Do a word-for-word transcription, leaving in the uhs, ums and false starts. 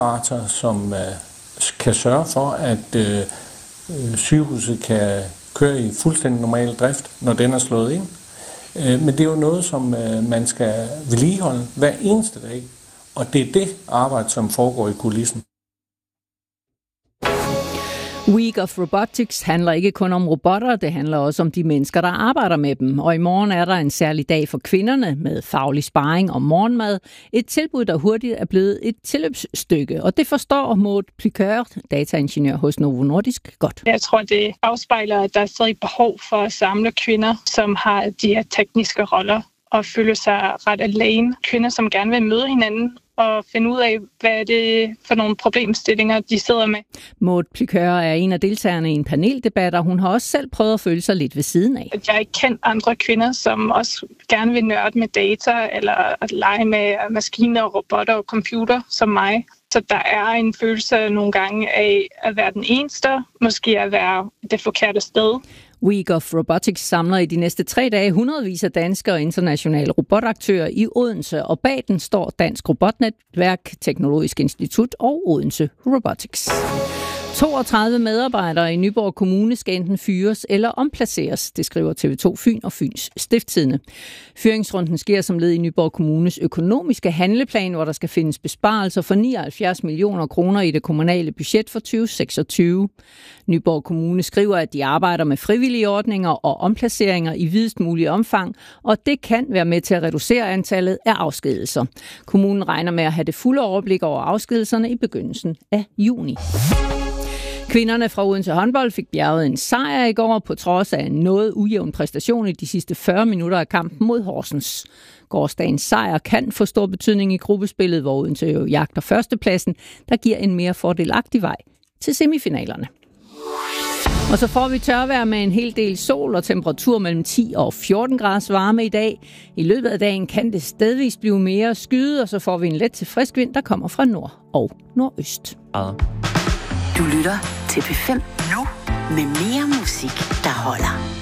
generator, som øh, kan sørge for, at øh, sygehuset kan køre i fuldstændig normal drift, når den er slået ind. Øh, men det er jo noget, som øh, man skal vedligeholde hver eneste dag, og det er det arbejde, som foregår i kulissen. Week of Robotics handler ikke kun om robotter, det handler også om de mennesker, der arbejder med dem. Og i morgen er der en særlig dag for kvinderne med faglig sparring og morgenmad. Et tilbud, der hurtigt er blevet et tilløbsstykke. Og det forstår Maud Plicœr, dataingeniør hos Novo Nordisk, godt. Jeg tror, det afspejler, at der er stadig behov for at samle kvinder, som har de her tekniske roller og føler sig ret alene. Kvinder, som gerne vil møde hinanden og finde ud af, hvad er det for nogle problemstillinger, de sidder med. Maud Plicœr er en af deltagerne i en paneldebat, og hun har også selv prøvet at føle sig lidt ved siden af. Jeg har ikke kendt andre kvinder, som også gerne vil nørde med data, eller at lege med maskiner, robotter og computer som mig. Så der er en følelse nogle gange af at være den eneste, måske at være det forkerte sted. Week of Robotics samler i de næste tre dage hundredvis af danske og internationale robotaktører i Odense, og bag den står Dansk Robotnetværk, Teknologisk Institut og Odense Robotics. toogtredive medarbejdere i Nyborg Kommune skal enten fyres eller omplaceres, det skriver T V to Fyn og Fyns Stiftstidende. Fyringsrunden sker som led i Nyborg Kommunes økonomiske handleplan, hvor der skal findes besparelser for nioghalvfjerds millioner kroner i det kommunale budget for tyve seksogtyve. Nyborg Kommune skriver, at de arbejder med frivillige ordninger og omplaceringer i videst mulig omfang, og det kan være med til at reducere antallet af afskedelser. Kommunen regner med at have det fulde overblik over afskedelserne i begyndelsen af juni. Kvinderne fra Odense håndbold fik bjerget en sejr i går på trods af en noget ujævn præstation i de sidste fyrre minutter af kampen mod Horsens. Gårsdagens sejr kan få stor betydning i gruppespillet, hvor Odense jo jagter førstepladsen, der giver en mere fordelagtig vej til semifinalerne. Og så får vi tørvejr med en hel del sol og temperatur mellem ti og fjorten graders varme i dag. I løbet af dagen kan det stedvis blive mere skyet, og så får vi en let til frisk vind, der kommer fra nord og nordøst. Du lytter til P fem nu med mere musik, der holder.